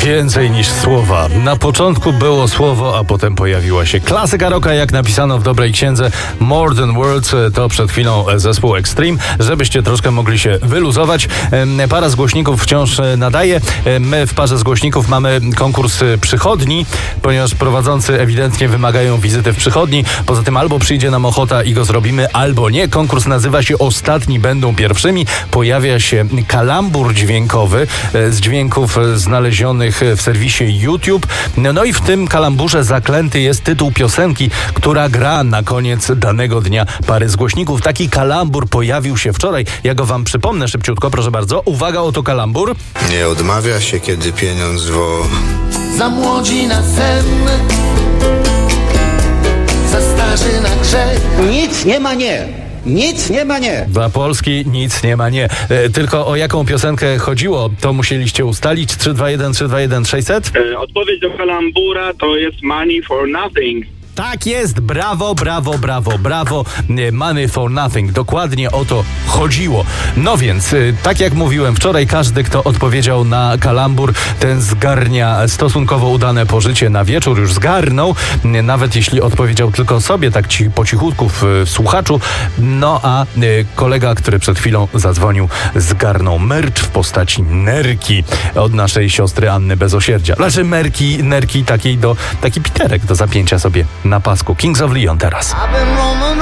Więcej niż słowa. Na początku było słowo, a potem pojawiła się klasyka rocka, jak napisano w dobrej księdze More Than Words. To przed chwilą zespół Extreme, żebyście troszkę mogli się wyluzować. Para z głośników wciąż nadaje. My w parze z głośników mamy konkurs przychodni, ponieważ prowadzący ewidentnie wymagają wizyty w przychodni. Poza tym albo przyjdzie nam ochota i go zrobimy, albo nie. Konkurs nazywa się Ostatni będą pierwszymi. Pojawia się kalambur dźwiękowy z dźwięków znalezionych w serwisie YouTube. No i w tym kalamburze zaklęty jest tytuł piosenki, która gra na koniec danego dnia pary z głośników. Taki kalambur pojawił się wczoraj. Ja go wam przypomnę szybciutko, proszę bardzo. Uwaga, oto kalambur. Nie odmawia się, kiedy pieniądz Za młodzi na sen, za starzy na grzech. Nic nie ma nie. Nic nie ma nie. Dla Polski nic nie ma nie. Tylko o jaką piosenkę chodziło, to musieliście ustalić. 321 321 600. Odpowiedź do kalambura to jest Money for Nothing. Tak jest, brawo, brawo, brawo, brawo. Money for Nothing. Dokładnie o to chodziło. No więc, tak jak mówiłem wczoraj, każdy, kto odpowiedział na kalambur, ten zgarnia stosunkowo udane pożycie na wieczór. Już zgarnął, nawet jeśli odpowiedział tylko sobie, tak po cichutku w słuchaczu. No a kolega, który przed chwilą zadzwonił, zgarnął merch w postaci nerki od naszej siostry Anny Bezosierdzia. Znaczy nerki taki piterek do zapięcia sobie na pasku. Kings of Leon teraz.